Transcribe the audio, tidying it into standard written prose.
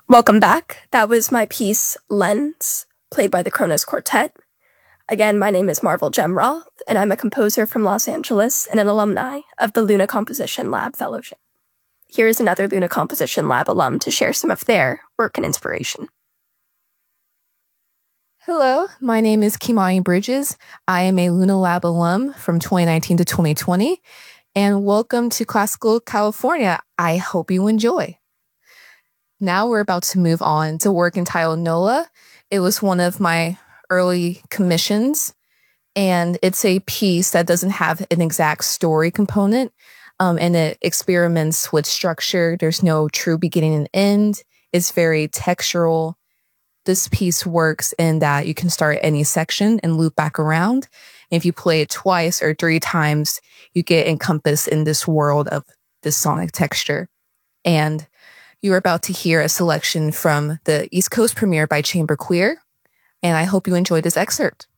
Welcome back. That was my piece, Lens, played by the Kronos Quartet. Again, my name is Marvel Gemroth, and I'm a composer from Los Angeles and an alumni of the Luna Composition Lab Fellowship. Here is another Luna Composition Lab alum to share some of their work and inspiration. Hello, my name is Kimani Bridges. I am a Luna Lab alum from 2019 to 2020, and welcome to Classical California. I hope you enjoy. Now we're about to move on to work entitled Nola. It was one of my early commissions, and it's a piece that doesn't have an exact story component, and it experiments with structure. There's no true beginning and end. It's very textural. This piece works in that you can start any section and loop back around. And if you play it twice or three times, you get encompassed in this world of this sonic texture. And you are about to hear a selection from the East Coast premiere by Chamber Queer, and I hope you enjoy this excerpt.